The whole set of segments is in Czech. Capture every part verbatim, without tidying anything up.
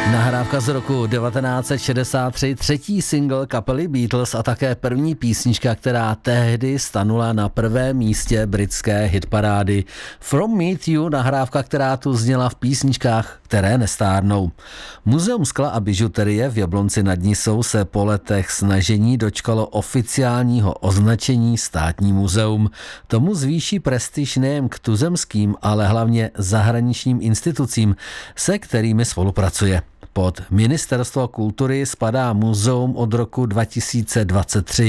Nahrávka z roku devatenáct set šedesát tři, třetí single kapely Beatles a také první písnička, která tehdy stanula na prvém místě britské hitparády. From Me to You, nahrávka, která tu zněla v písničkách, které nestárnou. Muzeum skla a bižuterie v Jablonci nad Nisou se po letech snažení dočkalo oficiálního označení státní muzeum. Tomu zvýší prestiž nejen k tuzemským, ale hlavně zahraničním institucím, se kterými spolupracuje. Pod Ministerstvo kultury spadá muzeum od roku dva tisíce dvacet tři.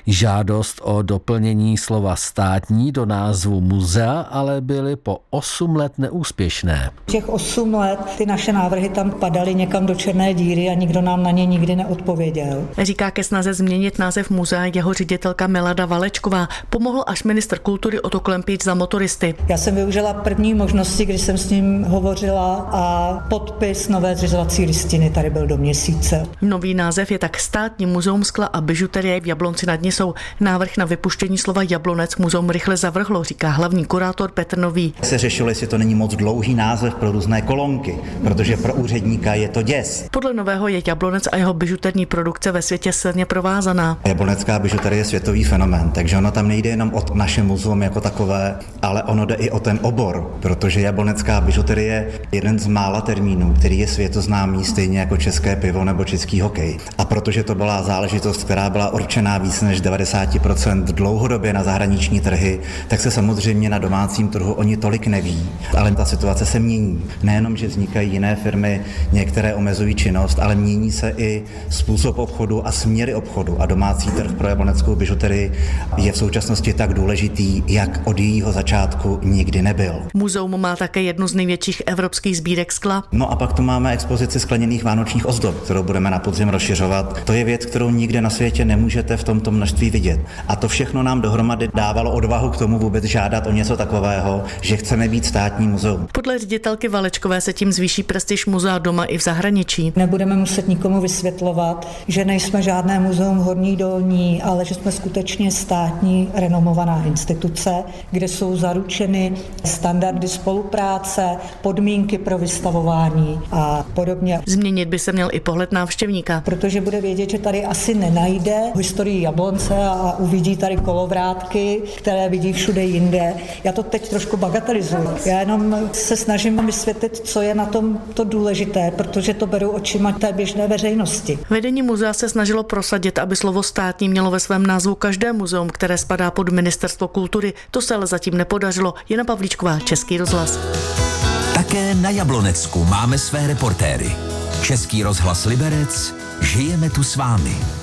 Žádost o doplnění slova státní do názvu muzea ale byly po osm let neúspěšné. Těch osm let ty naše návrhy tam padaly někam do černé díry a nikdo nám na ně nikdy neodpověděl. Říká ke snaze změnit název muzea jeho ředitelka Milada Valečková. Pomohl až ministr kultury Otto Klempíč za motoristy. Já jsem využila první možnosti, když jsem s ním hovořila a podpis nové zřizovací listiny tady byl do měsíce. Nový název je tak Státní muzeum skla a bižuterie v Jablonci nad Nisou. Návrh na vypuštění slova Jablonec muzeum rychle zavrhlo, říká hlavní kurátor Petr Nový. Se řešilo, jestli to není moc dlouhý název pro různé kolonky, protože pro úředníka je to děs. Podle Nového je Jablonec a jeho bižuterní produkce ve světě silně provázaná. Jablonecká bižuterie je světový fenomén, takže ono tam nejde jenom o naše muzeum jako takové, ale ono jde i o ten obor, protože jablonecká bižuterie je jeden z mála termínů, který je světoznámý stejně jako české pivo nebo český hokej. A protože to byla záležitost, která byla určená víc než devadesát procent dlouhodobě na zahraniční trhy, tak se samozřejmě na domácím trhu oni tolik neví. Ale ta situace se mění. Nejenom, že vznikají jiné firmy, některé omezují činnost, ale mění se i způsob obchodu a směry obchodu. A domácí trh pro jabloneckou bižuterii je v současnosti tak důležitý, jak od jejího začátku nikdy nebyl. Muzeum má také jednu z největších evropských sbírek skla. No a pak tu máme expozici skleněných vánočních ozdob, kterou budeme na podzim rozšiřovat. To je věc, kterou nikde na světě nemůžete v tomto množství vidět. A to všechno nám dohromady dávalo odvahu k tomu vůbec žádat o něco takového, že chceme být státní muzeum. Podle ředitelky Valečkové se tím zvýší prestiž muzea doma i v zahraničí. Nebudeme muset nikomu vysvětlovat, že nejsme žádné muzeum Horní Dolní, ale že jsme skutečně státní renomovaná instituce, kde jsou zaručeny standardy spolupráce, podmínky pro vystavování a podobně. Změnit by se měl i pohled návštěvníka. Protože bude vědět, že tady asi nenajde historii Jablonce a uvidí tady kolovrátky, které vidí všude jinde. Já to teď trošku bagatelizuji. Já jenom se snažím vysvětlit, co je na tom to důležité, protože to beru očima té běžné veřejnosti. Vedení muzea se snažilo prosadit, aby slovo státní mělo ve svém názvu každé muzeum, které spadá pod Ministerstvo kultury. To se ale zatím nepodařilo. Jana Pavlíčková, Český rozhlas. Také na Jablonecku máme své reportéry. Český rozhlas Liberec, žijeme tu s vámi.